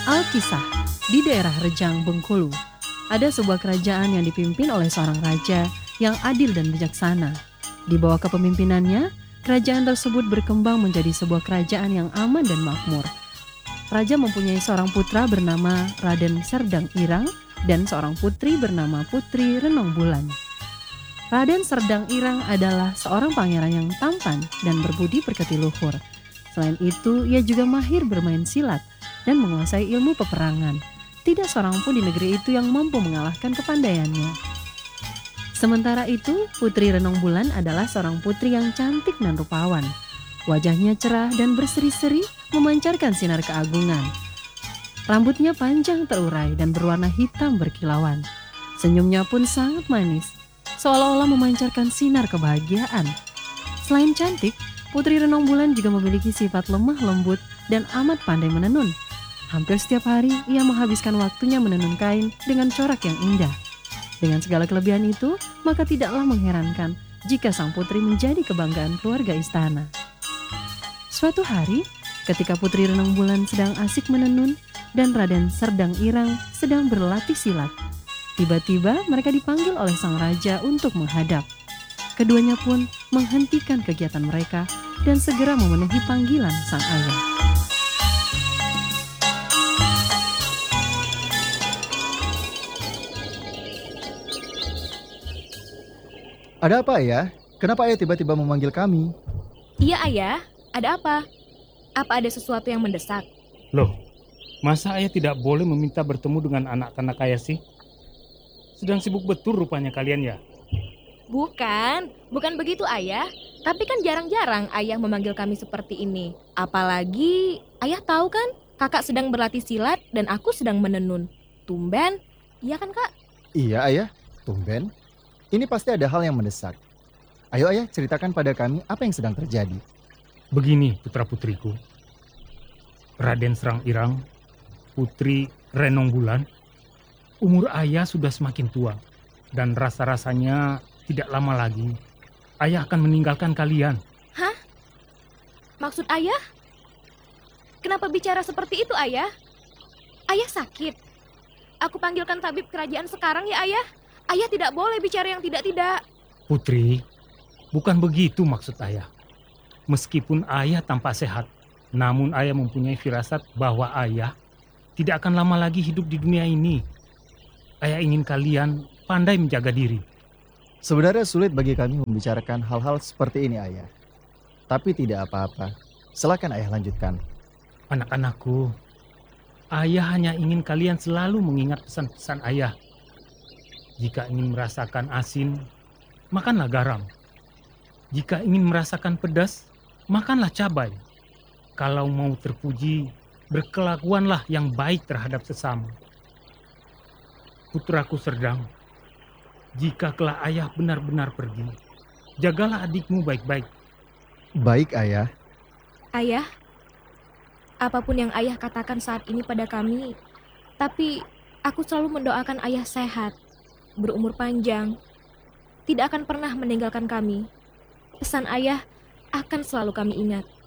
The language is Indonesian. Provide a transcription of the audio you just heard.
Alkisah, di daerah Rejang, Bengkulu, ada sebuah kerajaan yang dipimpin oleh seorang raja yang adil dan bijaksana. Di bawah kepemimpinannya, kerajaan tersebut berkembang menjadi sebuah kerajaan yang aman dan makmur. Raja mempunyai seorang putra bernama Raden Serdang Irang dan seorang putri bernama Putri Renong Bulan. Raden Serdang Irang adalah seorang pangeran yang tampan dan berbudi pekerti luhur. Selain itu, ia juga mahir bermain silat dan menguasai ilmu peperangan. Tidak seorang pun di negeri itu yang mampu mengalahkan kepandaiannya. Sementara itu, Putri Renong Bulan adalah seorang putri yang cantik dan rupawan. Wajahnya cerah dan berseri-seri memancarkan sinar keagungan. Rambutnya panjang terurai dan berwarna hitam berkilauan. Senyumnya pun sangat manis, seolah-olah memancarkan sinar kebahagiaan. Selain cantik, Putri Renong Bulan juga memiliki sifat lemah lembut dan amat pandai menenun. Hampir setiap hari ia menghabiskan waktunya menenun kain dengan corak yang indah. Dengan segala kelebihan itu, maka tidaklah mengherankan jika sang putri menjadi kebanggaan keluarga istana. Suatu hari, ketika Putri Renong Bulan sedang asik menenun dan Raden Serdang Irang sedang berlatih silat, tiba-tiba mereka dipanggil oleh sang raja untuk menghadap. Keduanya pun menghentikan kegiatan mereka dan segera memenuhi panggilan sang ayah. Ada apa ya? Kenapa ayah tiba-tiba memanggil kami? Iya ayah, ada apa? Apa ada sesuatu yang mendesak? Loh, masa ayah tidak boleh meminta bertemu dengan anak-anak ayah sih? Sedang sibuk betul rupanya kalian ya? Bukan begitu ayah. Tapi kan jarang-jarang ayah memanggil kami seperti ini. Apalagi ayah tahu kan, kakak sedang berlatih silat dan aku sedang menenun. Tumben, iya kan kak? Iya ayah, tumben. Ini pasti ada hal yang mendesak. Ayo ayah, ceritakan pada kami apa yang sedang terjadi. Begini putra-putriku, Raden Serang Irang, Putri Renong Bulan, umur ayah sudah semakin tua dan rasa-rasanya tidak lama lagi ayah akan meninggalkan kalian. Hah? Maksud ayah? Kenapa bicara seperti itu ayah? Ayah sakit. Aku panggilkan tabib kerajaan sekarang ya ayah. Ayah tidak boleh bicara yang tidak-tidak. Putri, bukan begitu maksud ayah. Meskipun ayah tampak sehat, namun ayah mempunyai firasat bahwa ayah tidak akan lama lagi hidup di dunia ini. Ayah ingin kalian pandai menjaga diri. Sebenarnya sulit bagi kami membicarakan hal-hal seperti ini ayah. Tapi tidak apa-apa. Silakan ayah lanjutkan. Anak-anakku, ayah hanya ingin kalian selalu mengingat pesan-pesan ayah. Jika ingin merasakan asin, makanlah garam. Jika ingin merasakan pedas, makanlah cabai. Kalau mau terpuji, berkelakuanlah yang baik terhadap sesama. Putraku Serdang, jika kelak ayah benar-benar pergi, jagalah adikmu baik-baik. Baik ayah. Ayah, apapun yang ayah katakan saat ini pada kami, tapi aku selalu mendoakan ayah sehat, berumur panjang, tidak akan pernah meninggalkan kami. Pesan ayah akan selalu kami ingat.